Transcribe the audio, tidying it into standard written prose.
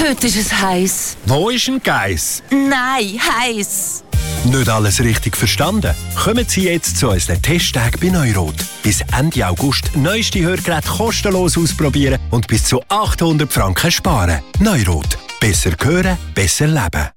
Heute ist es heiß. Wo ist ein Geiss? Nein, heiß. Nicht alles richtig verstanden? Kommen Sie jetzt zu unseren Testtagen bei Neurot. Bis Ende August neueste Hörgeräte kostenlos ausprobieren und bis zu 800 Franken sparen. Neurot. Besser hören, besser leben.